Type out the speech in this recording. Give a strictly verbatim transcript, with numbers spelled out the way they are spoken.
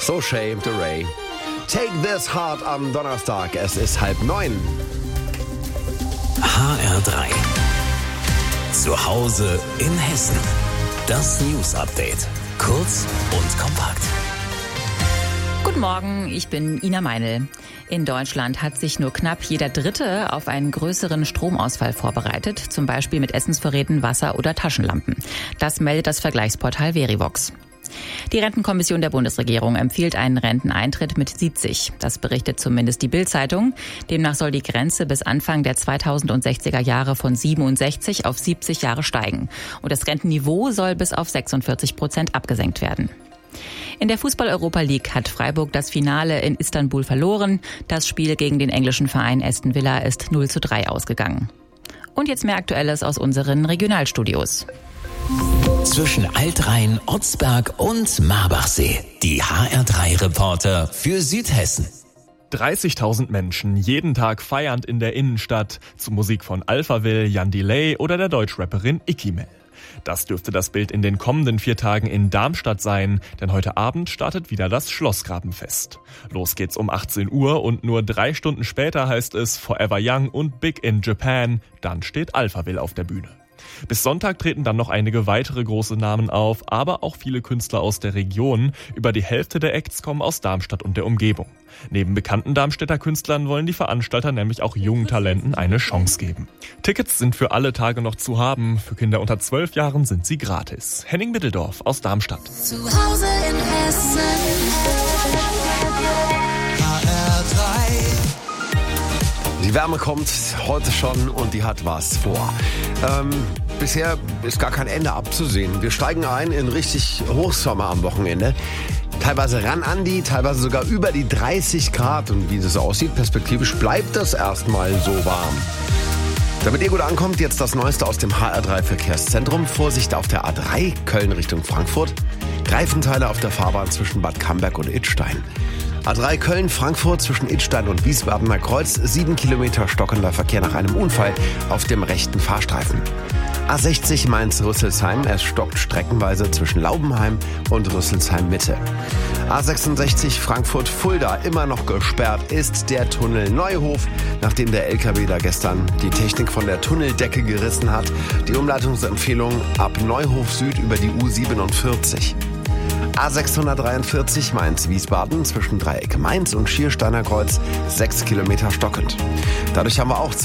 So Shape the Ray. Take this heart am Donnerstag. Es ist halb neun. H R drei. Zu Hause in Hessen. Das News Update. Kurz und kompakt. Guten Morgen, ich bin Ina Meinl. In Deutschland hat sich nur knapp jeder Dritte auf einen größeren Stromausfall vorbereitet, zum Beispiel mit Essensvorräten, Wasser oder Taschenlampen. Das meldet das Vergleichsportal Verivox. Die Rentenkommission der Bundesregierung empfiehlt einen Renteneintritt mit siebzig. Das berichtet zumindest die Bild-Zeitung. Demnach soll die Grenze bis Anfang der zweitausendsechziger Jahre von siebenundsechzig auf siebzig Jahre steigen. Und das Rentenniveau soll bis auf sechsundvierzig Prozent abgesenkt werden. In der Fußball-Europa League hat Freiburg das Finale in Istanbul verloren. Das Spiel gegen den englischen Verein Aston Villa ist null zu drei ausgegangen. Und jetzt mehr Aktuelles aus unseren Regionalstudios. Zwischen Altrhein, Otzberg und Marbachsee. Die H R drei Reporter für Südhessen. dreißigtausend Menschen, jeden Tag feiernd in der Innenstadt, zu Musik von Alphaville, Jan Delay oder der Deutschrapperin Ikimel. Das dürfte das Bild in den kommenden vier Tagen in Darmstadt sein, denn heute Abend startet wieder das Schlossgrabenfest. Los geht's um achtzehn Uhr und nur drei Stunden später heißt es Forever Young und Big in Japan, dann steht Alphaville auf der Bühne. Bis Sonntag treten dann noch einige weitere große Namen auf, aber auch viele Künstler aus der Region. Über die Hälfte der Acts kommen aus Darmstadt und der Umgebung. Neben bekannten Darmstädter Künstlern wollen die Veranstalter nämlich auch jungen Talenten eine Chance geben. Tickets sind für alle Tage noch zu haben. Für Kinder unter zwölf Jahren sind sie gratis. Henning Mitteldorf aus Darmstadt. Zu Hause in Hessen. H R drei. Die Wärme kommt heute schon und die hat was vor. Ähm, bisher ist gar kein Ende abzusehen. Wir steigen ein in richtig Hochsommer am Wochenende. Teilweise ran an die, teilweise sogar über die dreißig Grad. Und wie das aussieht, perspektivisch bleibt das erstmal so warm. Damit ihr gut ankommt, jetzt das Neueste aus dem H R drei Verkehrszentrum. Vorsicht auf der A drei, Köln Richtung Frankfurt. Greifenteile auf der Fahrbahn zwischen Bad Camberg und Idstein. A drei Köln-Frankfurt zwischen Idstein und Wiesbadener Kreuz, sieben Kilometer stockender Verkehr nach einem Unfall auf dem rechten Fahrstreifen. A sechzig Mainz-Rüsselsheim, es stockt streckenweise zwischen Laubenheim und Rüsselsheim-Mitte. A sechsundsechzig Frankfurt-Fulda, immer noch gesperrt ist der Tunnel Neuhof, nachdem der L K W da gestern die Technik von der Tunneldecke gerissen hat. Die Umleitungsempfehlung ab Neuhof Süd über die U siebenundvierzig. A sechshundertdreiundvierzig Mainz-Wiesbaden zwischen Dreieck Mainz und Schiersteiner Kreuz, sechs Kilometer stockend. Dadurch haben wir auch